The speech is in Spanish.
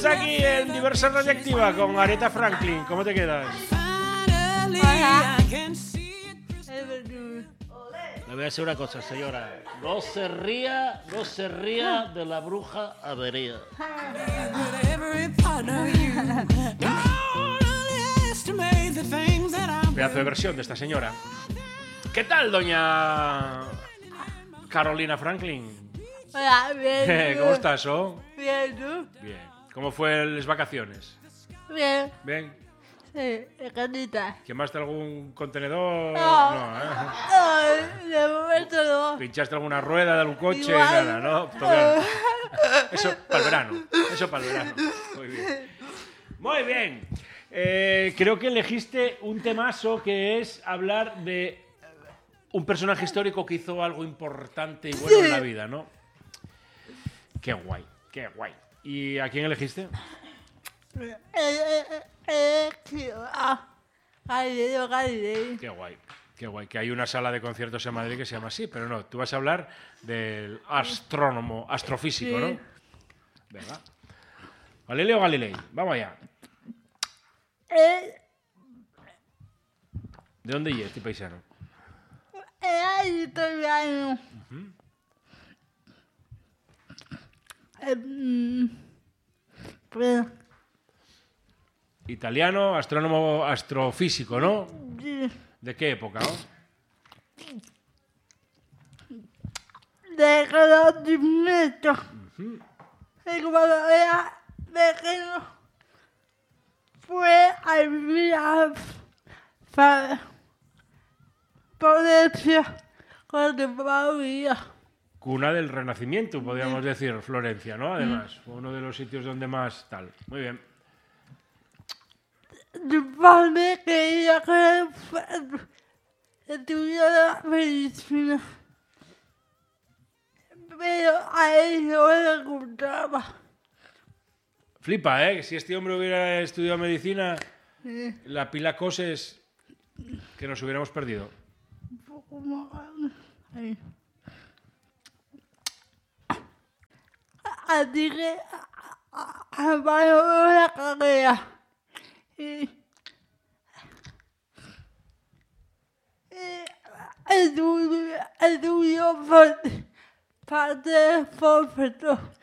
Aquí en Diversión Radioactiva con Aretha Franklin. ¿Cómo te quedas? Hola. Le voy a decir una cosa, señora. No se ría de la bruja avería. Pedazo de versión de esta señora. ¿Qué tal, doña Carolina Franklin? Hola, bien. ¿Cómo estás, oh? Bien, ¿tú? Bien. ¿Cómo fue las vacaciones? Bien. Bien. Sí, canita. ¿Quemaste algún contenedor? No. No, ¿eh? Ay, de momento no. ¿Pinchaste alguna rueda de algún coche? Igual. Nada, ¿no? Todo bien. Eso para el verano. Muy bien. Muy bien. Creo que elegiste un temazo que es hablar de un personaje histórico que hizo algo importante y bueno en la vida, ¿no? Qué guay, qué guay. ¿Y a quién elegiste? Galileo. Qué guay. Que hay una sala de conciertos en Madrid que se llama así, pero no, tú vas a hablar del astrónomo, astrofísico, Sí. ¿no? Venga. Galileo Galilei, vamos allá. ¿De dónde es este paisano? Era italiano. Pero, Italiano, astrónomo, astrofísico, ¿no? sí, ¿De qué época, no? de conocimiento. Y cuando era pequeño, fue a vivir a Florencia con mi familia. Cuna del Renacimiento, podríamos decir, Florencia, ¿no? Además, fue uno de los sitios donde más tal. Muy bien. Mi padre quería que estudiara medicina, pero a él no le gustaba. Flipa, ¿eh? Si este hombre hubiera estudiado medicina, la pila coses que nos hubiéramos perdido. Un poco más. Ahí. Así que abandonó la carrera. Y estudió para ser profesor.